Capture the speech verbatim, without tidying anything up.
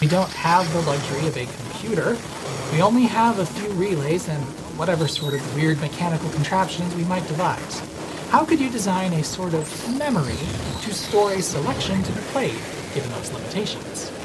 We don't have the luxury of a computer. We only have a few relays and whatever sort of weird mechanical contraptions we might devise. How could you design a sort of memory to store a selection to be played, given those limitations?